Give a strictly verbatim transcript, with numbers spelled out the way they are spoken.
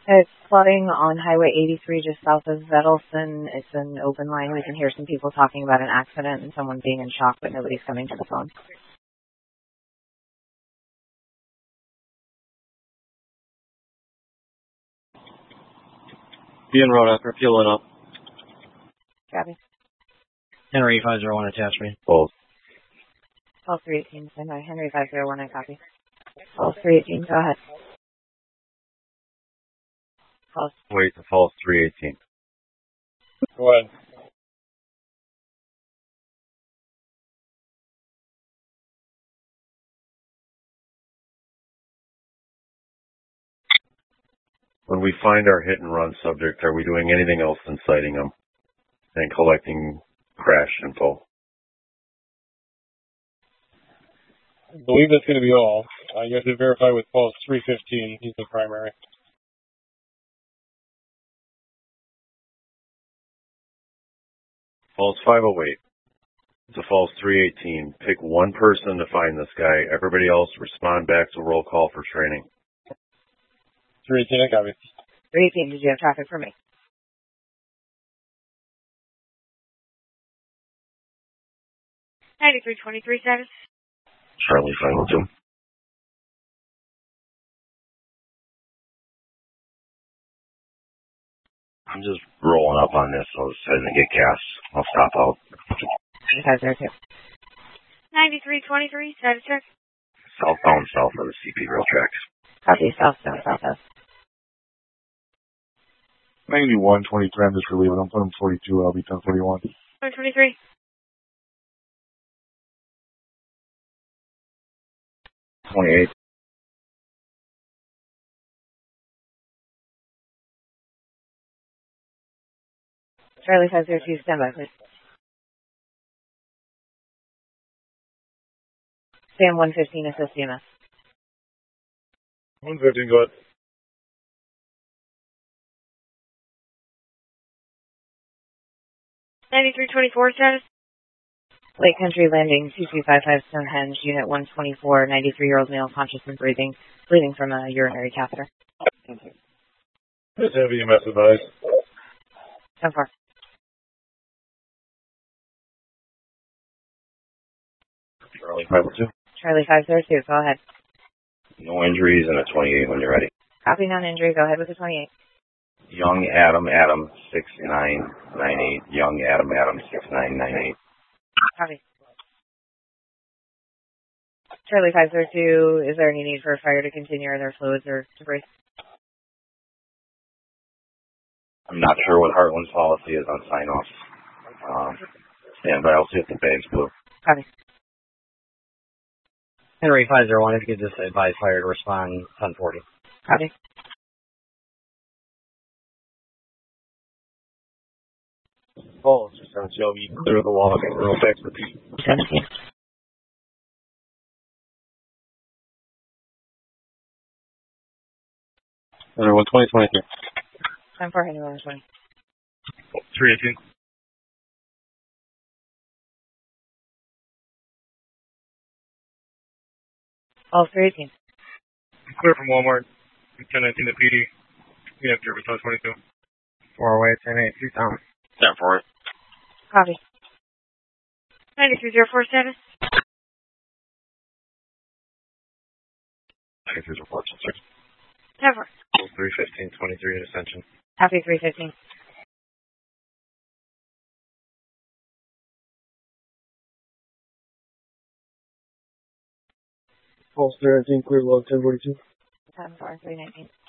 It's flooding on Highway eighty-three just south of Vedelson. It's an open line. We can hear some people talking about an accident and someone being in shock, but nobody's coming to the phone. Being road after fueling up. Gabby. Henry five zero one, attach me. Falls. Falls three eighteen, stand by. Henry five zero one, I copy. Falls three eighteen, go ahead. Falls. Wait, the falls three eighteen. Go ahead. When we find our hit and run subject, are we doing anything else than citing them and collecting crash info? I believe that's going to be all. Uh, you have to verify with Falls three fifteen. He's the primary. Falls five oh eight. To Falls three eighteen. Pick one person to find this guy. Everybody else respond back to roll call for training. three eighteen, I copy. three eighteen, did you have traffic for me? ninety-three twenty-three status. Charlie five oh two. I'm just rolling up on this, so I was heading to get gas. I'll stop out. five zero two. ninety-three twenty-three, status check. Southbound south of the C P rail tracks. Copy, southbound, southwest. ninety-one twenty-three, I'm just relieving. I'm putting forty-two, I'll be ten forty-one. one twenty-three. twenty-eight. Charlie five zero two, stand by, please. Sam one fifteen, assist C M S. one fifteen, go ahead. ninety-three twenty-four status. Lake Country Landing, two two five five Stonehenge, Unit one twenty-four, ninety-three-year-old male, conscious and breathing, bleeding from a urinary catheter. Just have E M S advised. ten four. Charlie five oh two. Charlie five zero two, go ahead. No injuries and a twenty-eight when you're ready. Copy, non-injury, go ahead with the twenty-eight. Young Adam Adam six nine nine eight. Young Adam Adam six nine nine eight. Copy. Charlie five zero two, is there any need for a fire to continue? Are there fluids or debris? I'm not sure what Heartland's policy is on sign-offs. Um, stand by, I'll see if the bag's blue. Copy. Henry five zero one, if you could just advise fire to respond ten forty. Copy. Falls, just on Joe, you clear the wall and real fast repeat. seventeen. Henry one twenty twenty-two. ten four, Henry one twenty. three eighteen. All three eighteen. Clear from Walmart. ten nineteen to P D. We have service on twenty-two. four oh eight, ten eight, two thousand. ten four. Copy. ninety-three zero four status. ninety-three zero four, sir. ten four. three fifteen twenty-three in Ascension. Copy, three fifteen. Falls three nineteen, clear low ten forty-two. ten four, three nineteen.